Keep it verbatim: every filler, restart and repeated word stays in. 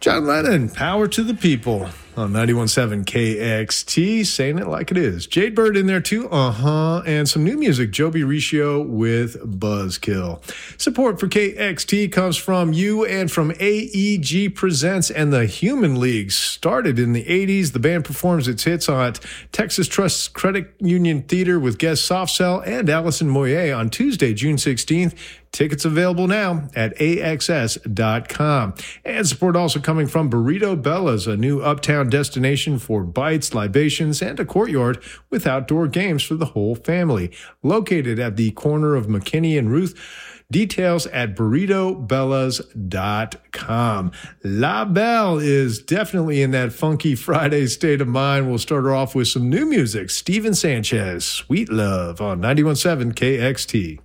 John Lennon, Power to the People on ninety-one point seven K X T, saying it like it is. Jade Bird in there too, uh-huh, and some new music, Joby Riccio with Buzzkill. Support for K X T comes from you and from A E G Presents and the Human League. Started in the eighties, the band performs its hits at Texas Trust Credit Union Theater with guest Soft Cell and Allison Moyer on Tuesday, June sixteenth. Tickets available now at A X S dot com. And support also coming from Burrito Bella's, a new uptown destination for bites, libations, and a courtyard with outdoor games for the whole family. Located at the corner of McKinney and Ruth. Details at burrito bellas dot com. La Belle is definitely in that funky Friday state of mind. We'll start her off with some new music. Steven Sanchez, Sweet Love on ninety-one point seven K X T.